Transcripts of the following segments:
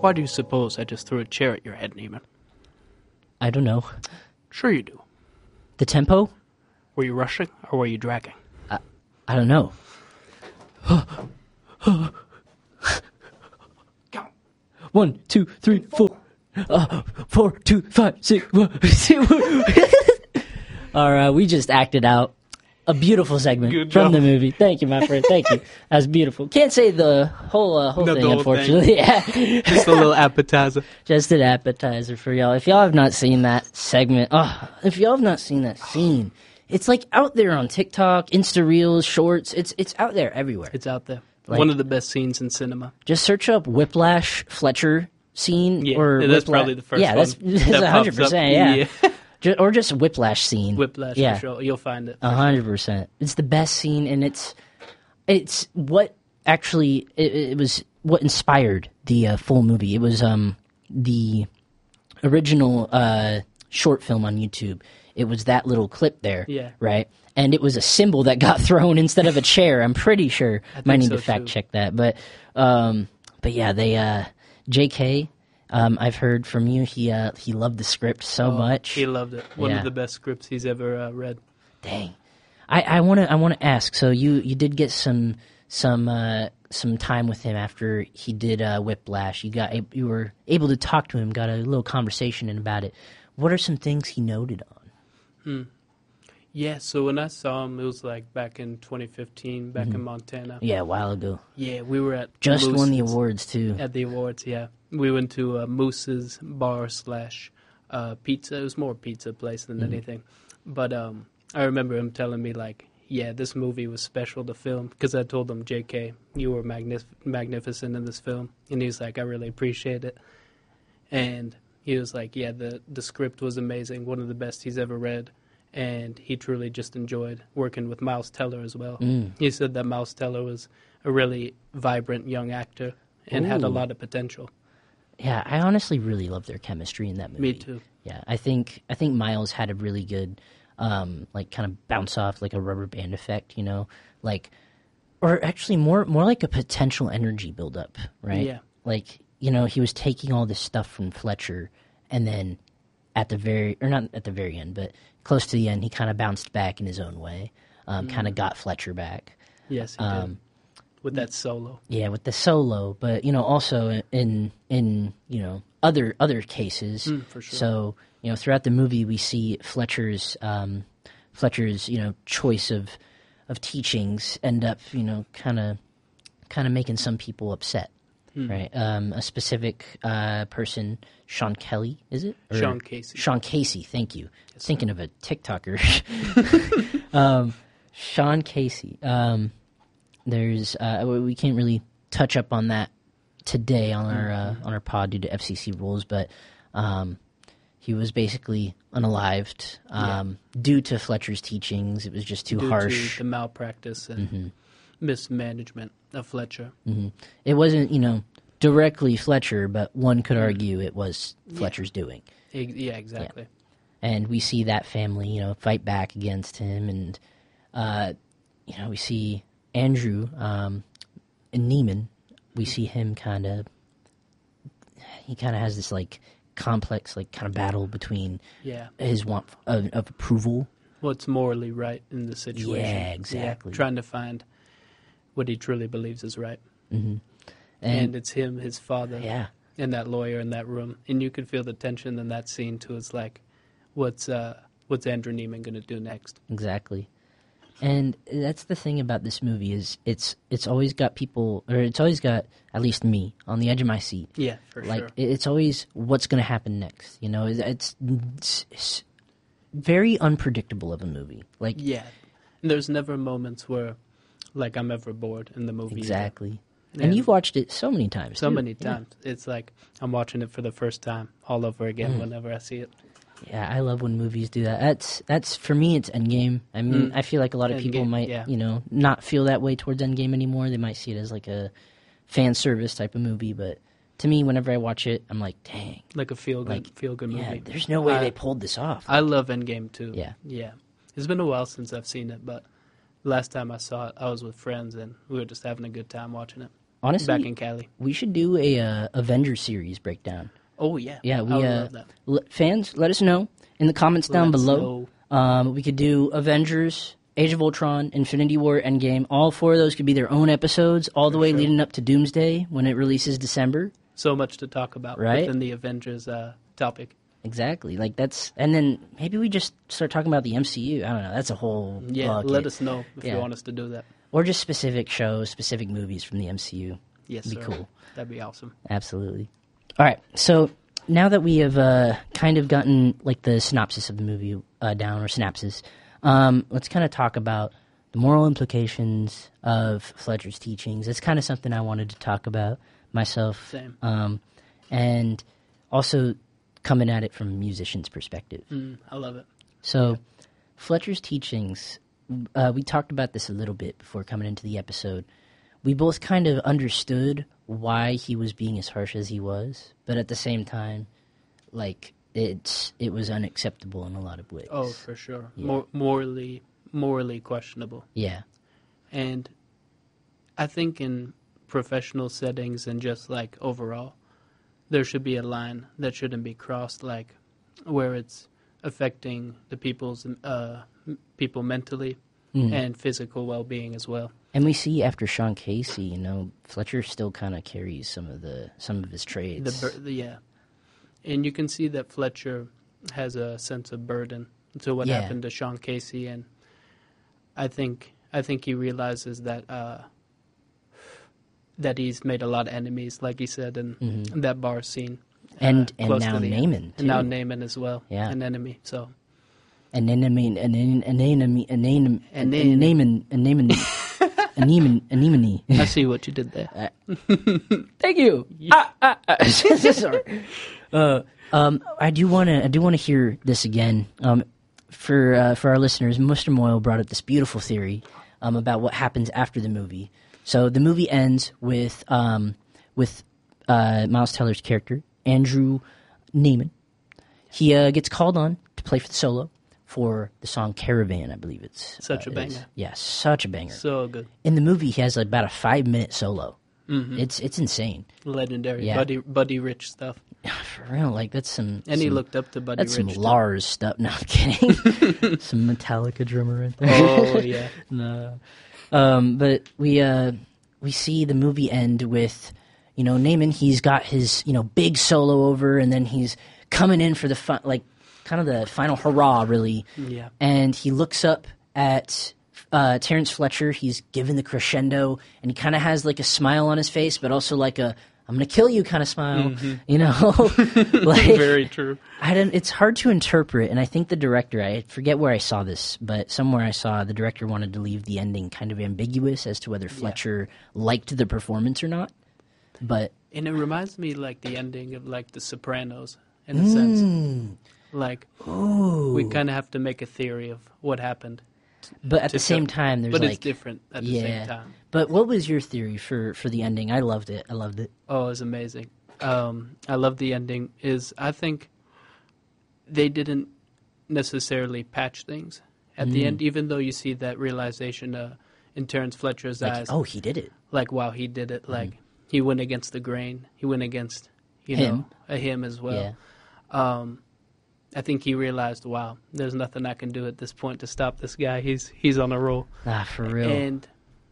Why do you suppose I just threw a chair at your head, Neiman? I don't know. Sure you do. The tempo? Were you rushing or were you dragging? I don't know. Count. 1, 2, 3, 4. 4, 2, 5, 6. 1, 2. All right, we just acted out a beautiful segment Good from job. the movie. Thank you, my friend. Thank you. That was beautiful. Can't say the whole No, thing, the whole unfortunately. Yeah. Just a little appetizer. Just an appetizer for y'all. If y'all have not seen that segment, if y'all have not seen that scene, it's like out there on TikTok, Insta Reels, Shorts. It's out there everywhere. It's out there. Like- One of the best scenes in cinema. Just search up Whiplash Fletcher scene Yeah, or that's Whipla- probably the first yeah, one. that's that pops 100%. up. Yeah. Or just Whiplash scene. Whiplash, Yeah. for sure. You'll find it. 100%. It's the best scene, and it's what actually it was what inspired the full movie. It was the original short film on YouTube. It was that little clip there, Yeah. right? And it was a symbol that got thrown instead of a chair. I'm pretty sure. Might need so, to fact too. check that, but yeah, they J.K. I've heard from you. He loved the script so much. He loved it. One Yeah. of the best scripts he's ever read. Dang. I want to ask. So you did get some time with him after he did Whiplash. You were able to talk to him, got a little conversation in about it. What are some things he noted on? Yeah, so when I saw him, it was like back in 2015, back in Montana. Yeah, a while ago. Yeah, we were at Just won the Moose's- awards too. At the awards, yeah. We went to Moose's bar / pizza. It was more pizza place than anything. But I remember him telling me, like, yeah, this movie was special to film. Because I told him, JK, you were magnificent in this film. And he was like, I really appreciate it. And he was like, yeah, the script was amazing. One of the best he's ever read. And he truly just enjoyed working with Miles Teller as well. He said that Miles Teller was a really vibrant young actor and had a Ooh. lot of potential. Yeah, I honestly really love their chemistry in that movie. Me too. Yeah, I think Miles had a really good, like kind of bounce off, like a rubber band effect, like, or actually more like a potential energy buildup, right? Yeah. Like, he was taking all this stuff from Fletcher, and then not at the very end, but close to the end, he kind of bounced back in his own way, kind of got Fletcher back. Yes, he did. With that solo. Yeah, with the solo, but also in other cases. For sure. So throughout the movie, we see Fletcher's choice of teachings end up kind of making some people upset, right? A specific person, Sean Kelly, is it? Or Sean Casey. Sean Casey, thank you. Thinking of a TikToker. Sean Casey. There's we can't really touch up on that today on our pod due to FCC rules, but he was basically unalived due to Fletcher's teachings. It was just too Due harsh. to the malpractice and mismanagement of Fletcher. It wasn't directly Fletcher, but one could argue it was Fletcher's doing. Yeah, exactly. And we see that family, fight back against him, and we see Andrew and Neiman. We see him he kind of has this like complex, like kind of battle between his want of approval. What's morally right in the situation. Yeah, exactly. Trying to find what he truly believes is right. And And it's him, his father, yeah, and that lawyer in that room. And you could feel the tension in that scene too. It's like, what's Andrew Neiman going to do next? exactly. And that's the thing about this movie is it's always got people, or it's always got at least me on the edge of my seat. Yeah, for Like sure. it's always what's going to happen next. It's very unpredictable of a movie. Like Yeah. And there's never moments where, like, I'm ever bored in the movie. exactly. Yeah. And you've watched it so many times. So too. many Yeah. times. It's like I'm watching it for the first time all over again Mm. whenever I see it. Yeah, I love when movies do that. That's for me. It's Endgame. I mean, I feel like a lot of people Endgame, might, yeah. not feel that way towards Endgame anymore. They might see it as like a fan service type of movie. But to me, whenever I watch it, I'm like, dang, Like a feel good movie. yeah, there's no way they pulled this off. I love Endgame too. Yeah. Yeah. It's been a while since I've seen it, but last time I saw it, I was with friends and we were just having a good time watching it. honestly, back in Cali. we should do a Avengers series breakdown. Oh yeah, Yeah, I would love that. Fans, let us know in the comments down Let's below. We could do Avengers, Age of Ultron, Infinity War, Endgame. All 4 of those could be their own episodes, all the way sure. leading up to Doomsday when it releases December. So much to talk about Right? within the Avengers topic. Exactly. Like that's, and then maybe we just start talking about the MCU. I don't know. That's a whole Yeah, bucket. let us know if Yeah. you want us to do that. Or just specific shows, specific movies from the MCU. Yes, Be sir. cool. That'd be awesome. Absolutely. All right. So now that we have kind of gotten like the synopsis of the movie down, or synapses, let's kind of talk about the moral implications of Fletcher's teachings. It's kind of something I wanted to talk about myself. Same. And also coming at it from a musician's perspective. I love it. So, Fletcher's teachings, we talked about this a little bit before coming into the episode. We both kind of understood why he was being as harsh as he was, but at the same time, like, it was unacceptable in a lot of ways. Oh, for sure. Yeah. Morally questionable. Yeah. And I think in professional settings and just like overall, there should be a line that shouldn't be crossed, like where it's affecting the people mentally and physical well-being as well. And we see after Sean Casey, Fletcher still kind of carries some of his traits. Yeah, and you can see that Fletcher has a sense of burden to what Yeah. happened to Sean Casey, and I think he realizes that that he's made a lot of enemies, like he said in that bar scene, and close now to the end. Naaman, and now too. Naaman as well, Yeah. an enemy. So And Naaman, I see what you did there. Thank you. Sorry. I do want to hear this again. For our listeners, Mr. Moyle brought up this beautiful theory about what happens after the movie. So the movie ends with Miles Teller's character, Andrew Neiman. He gets called on to play for the solo for the song Caravan, I believe it's. Such a banger. Yeah, such a banger. So good, In the movie, he has like about a 5-minute solo. It's insane. legendary. Yeah. Buddy Rich stuff, For real, like that's some. and he some- looked up to Buddy That's Rich. some too. Lars stuff. No, I'm kidding. Some Metallica drummer right there. Oh yeah, No. But we see the movie end with, Naaman. He's got his, big solo over, and then he's coming in for the kind of the final hurrah, really. yeah. And he looks up at Terrence Fletcher. He's given the crescendo, and he kind of has like a smile on his face, but also like a "I'm gonna kill you" kind of smile. Like, Very true. It's hard to interpret, and I think the director, I forget where I saw this, but somewhere I saw the director wanted to leave the ending kind of ambiguous as to whether Fletcher liked the performance or not. But And it reminds me like the ending of like The Sopranos in a sense. Like we kind of have to make a theory of what happened. but at to the same tell- time, there's but like it's different at the yeah. same time. But what was your theory for the ending? I loved it. Oh, it's amazing. I love the ending. I think they didn't necessarily patch things at the end, even though you see that realization in Terrence Fletcher's Like, eyes. oh, he did it. Like, wow, he did it. Like, he went against the grain. He went against, Him. him as well. Yeah. I think he realized, wow, there's nothing I can do at this point to stop this guy. He's on a roll. For real. And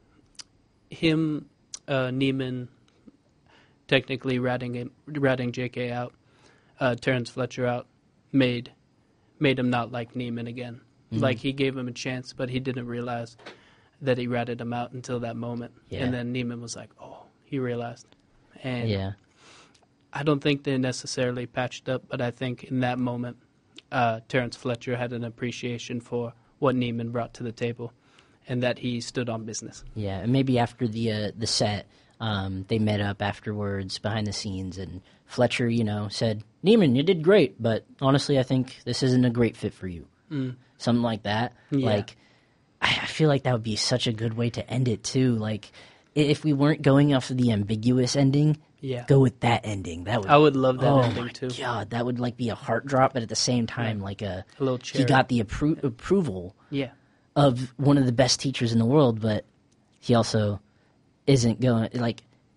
him, Neiman, technically ratting J.K. out, Terrence Fletcher out, made him not like Neiman again. Like, he gave him a chance, but he didn't realize that he ratted him out until that moment. Yeah. And then Neiman was like, oh, he realized. And Yeah. I don't think they necessarily patched up, but I think in that moment, Terrence Fletcher had an appreciation for what Neiman brought to the table, and that he stood on business. Yeah, and maybe after the set, they met up afterwards behind the scenes, and Fletcher, said, "Neiman, you did great, but honestly, I think this isn't a great fit for you." Something like that. Yeah. Like, I feel like that would be such a good way to end it too. Like, if we weren't going off of the ambiguous ending, Yeah. go with that ending. That would. I would love that oh ending my too. god, that would like be a heart drop, but at the same time, like A little he cherry. got the approval Yeah. of one of the best teachers in the world, but he also isn't going, like,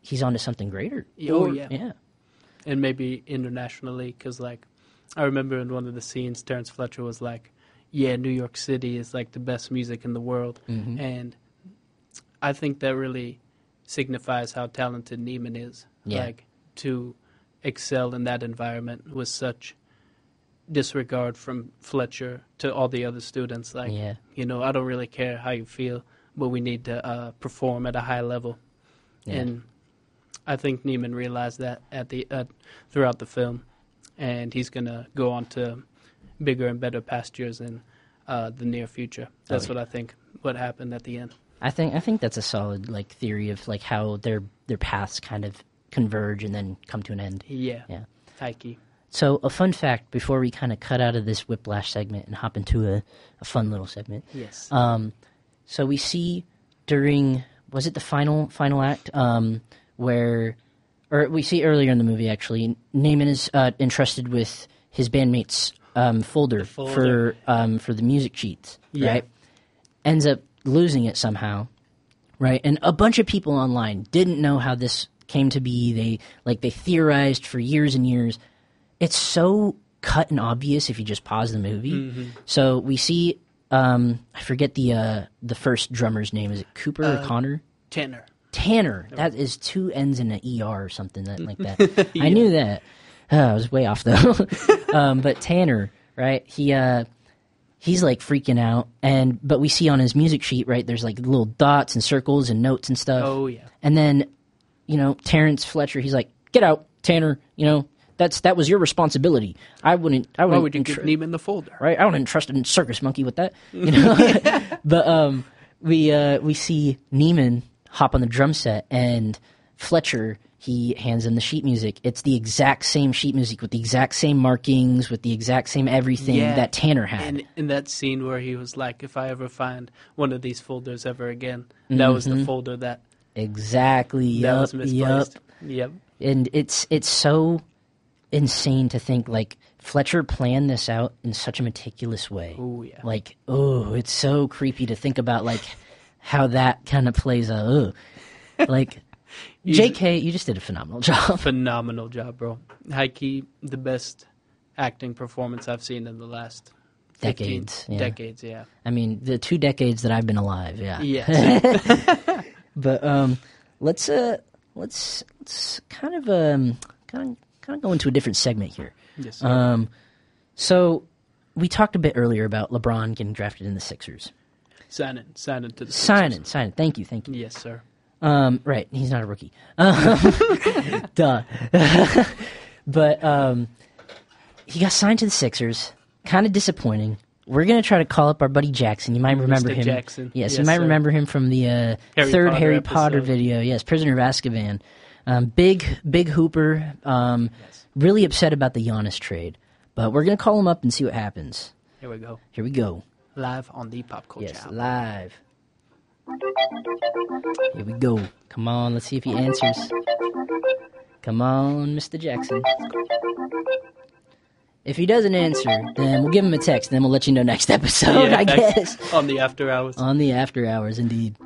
he's onto something greater. Oh, yeah. Yeah. And maybe internationally, because, like, I remember in one of the scenes, Terrence Fletcher was like, yeah, New York City is, like, the best music in the world. Mm-hmm. And I think that really signifies how talented Neiman is. Yeah. Like, to excel in that environment with such disregard from Fletcher to all the other students. Like, Yeah. you know, I don't really care how you feel, but we need to perform at a high level. Yeah. And I think Neiman realized that throughout the film, and he's going to go on to bigger and better pastures in the near future. That's what I think what happened at the end. I think that's a solid like theory of like how their paths kind of converge and then come to an end. Yeah. Yeah. Heike. So a fun fact before we kind of cut out of this Whiplash segment and hop into a fun little segment. Yes. So we see during, was it the final act, where, or we see earlier in the movie actually, Neiman is entrusted with his bandmates' folder. for the music sheets, Yeah. right? Ends up losing it somehow, right? And a bunch of people online didn't know how this came to be. They theorized for years and years. It's so cut and obvious if you just pause the movie. Mm-hmm. So we see, I forget the first drummer's name. Is it Cooper or Connor? Tanner. Tanner. That is 2 N's in an ER or something like that. I knew that. I was way off though. But Tanner, right? He's like freaking out, but we see on his music sheet, right? There's like little dots and circles and notes and stuff. Oh yeah. And then, Terrence Fletcher, he's like, "Get out, Tanner. That was your responsibility. I wouldn't. Why would you give Neiman the folder? Right? I wouldn't trust a circus monkey with that. But we see Neiman hop on the drum set, and Fletcher, he hands him the sheet music. It's the exact same sheet music with the exact same markings, with the exact same everything that Tanner had. And in that scene where he was like, if I ever find one of these folders ever again, that was the folder that exactly was misplaced. Yep. And it's so insane to think like Fletcher planned this out in such a meticulous way. Oh yeah. Like, it's so creepy to think about like how that kind of plays out. Like, JK, you just did a phenomenal job. Phenomenal job, bro. Heike, the best acting performance I've seen in the last 15 decades. Yeah. I mean, the 2 decades that I've been alive. Yeah. Yes. But let's kind of go into a different segment here. Yes. Sir. So we talked a bit earlier about LeBron getting drafted in the Sixers. Sign in to the Sign in. Thank you. Yes, sir. Right, he's not a rookie. Duh. But he got signed to the Sixers. Kind of disappointing. We're going to try to call up our buddy Jackson. You might remember Mr. him. Jackson. Yes, you might remember him from the third Harry Potter video. Yes, Prisoner of Azkaban. Big hooper. Really upset about the Giannis trade. But we're going to call him up and see what happens. Here we go. Here we go. Live on the Pop Culture Yes, Hour. live. Here we go. Come on, let's see if he answers. Come on, Mr. Jackson. If he doesn't answer, then we'll give him a text, and then we'll let you know next episode, I guess. On the after hours. On the after hours, indeed.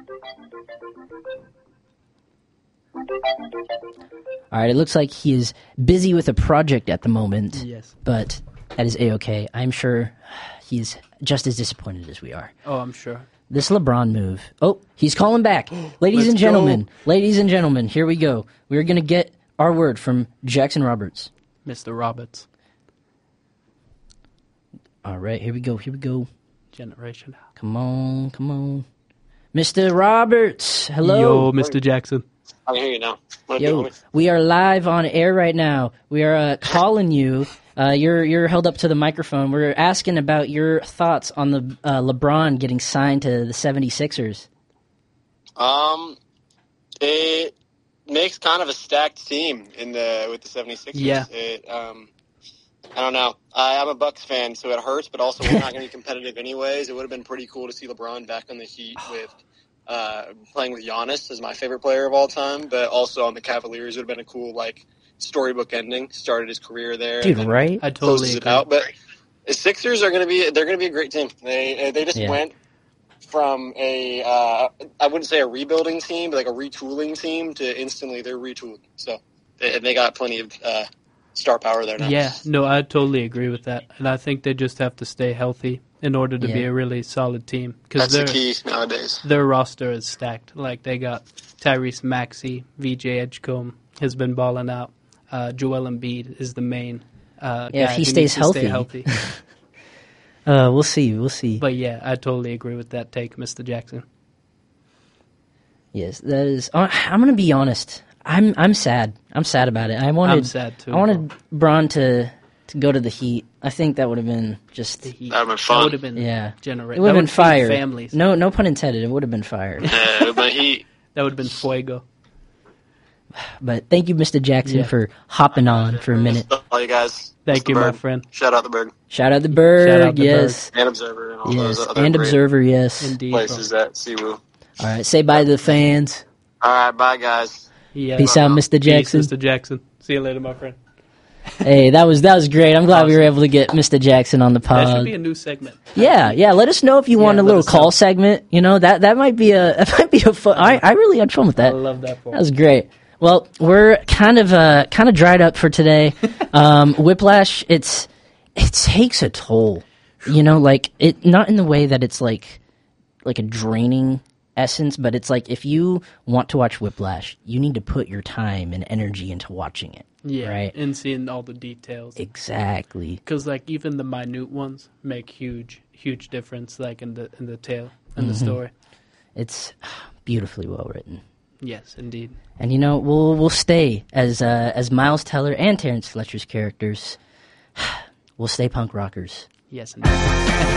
All right, it looks like he is busy with a project at the moment. Yes. But that is A-okay. I'm sure he is just as disappointed as we are. Oh, I'm sure. This LeBron move. Oh, he's calling back. Ladies and gentlemen, here we go. We're going to get our word from Jackson Roberts. Mr. Roberts. All right, here we go. Generation. Come on. Mr. Roberts, hello. Yo, Mr. Jackson. I can hear you now. Yo, we are live on air right now. We are calling you. You're held up to the microphone. We're asking about your thoughts on the LeBron getting signed to the 76ers. It makes kind of a stacked team with the 76ers. Yeah. I don't know. I'm a Bucks fan, so it hurts, but also we're not going to be competitive anyways. It would have been pretty cool to see LeBron back on the Heat with playing with Giannis as my favorite player of all time, but also on the Cavaliers it would have been a cool storybook ending. Started his career there, dude. Right? I totally agree. It out. But the Sixers are going to be a great team. They just went from a I wouldn't say a rebuilding team, but like a retooling team to instantly they're retooled. So they got plenty of star power there now. Yeah, no, I totally agree with that, and I think they just have to stay healthy in order to be a really solid team. That's the key nowadays. Their roster is stacked. Like they got Tyrese Maxey, VJ Edgecombe has been balling out. Joel Embiid is the main. Yeah, guy if he who stays needs to stay healthy. healthy. We'll see. But yeah, I totally agree with that take, Mr. Jackson. Yes, that is. I'm gonna be honest. I'm sad. I'm sad about it. I'm sad too. I wanted Bron to go to the Heat. I think that would have been just. That would have been fun. That would have been It would have been fire. Families. No pun intended. It would have been fire. But he. That would have been fuego. But thank you, Mr. Jackson, for hopping on for a minute. All you guys. Thank you, my friend. Shout out the Berg. Shout out the Berg. Shout out the yes. And Observer and all Yes. those other And great Observer. Yes. Indeed, places at Siwoo. All right. Say bye to the fans. All right, bye guys. Yeah. Peace out, Mr. Jackson. Peace, Mr. Jackson. See you later, my friend. Hey, that was great. I'm glad we were able to get Mr. Jackson on the pod. That should be a new segment. Yeah. Let us know if you want a little call segment. You know, that might be a fun. I really had fun with that. I love that part. That was great. Well, we're kind of dried up for today. Whiplash, it takes a toll. You know, like it not in the way that it's like a draining essence, but it's like if you want to watch Whiplash, you need to put your time and energy into watching it. Yeah, right. And seeing all the details. Exactly. Because like even the minute ones make huge difference. Like in the tale and the story. It's beautifully well written. Yes, indeed. And you know, we'll stay as Miles Teller and Terrence Fletcher's characters. We'll stay punk rockers. Yes, indeed.